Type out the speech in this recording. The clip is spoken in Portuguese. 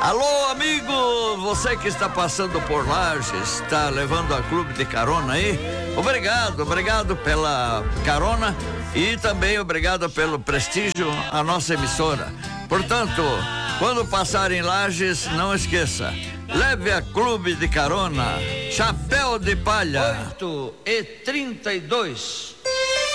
Alô, amigo, você que está passando por Lages, está levando a Clube de Carona aí, obrigado pela carona e também obrigado pelo prestígio à nossa emissora. Portanto, quando passar em Lages, não esqueça, leve a Clube de Carona, chapéu de palha. 8h32.